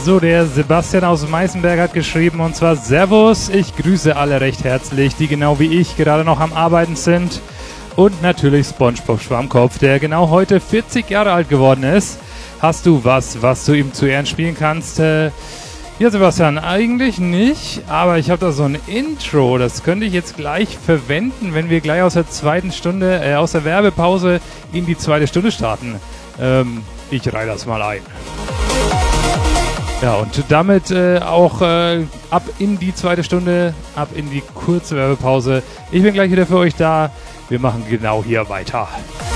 So, der Sebastian aus Meißenberg hat geschrieben, und zwar: Servus, ich grüße alle recht herzlich, die genau wie ich gerade noch am Arbeiten sind. Und natürlich SpongeBob Schwammkopf, der genau heute 40 Jahre alt geworden ist. Hast du was du ihm zu Ehren spielen kannst? Ja, Sebastian, eigentlich nicht, aber ich habe da so ein Intro, das könnte ich jetzt gleich verwenden, wenn wir gleich aus der zweiten Stunde, aus der Werbepause in die zweite Stunde starten. Ich reihe das mal ein. Ja, und damit auch ab in die zweite Stunde, ab in die kurze Werbepause. Ich bin gleich wieder für euch da. Wir machen genau hier weiter.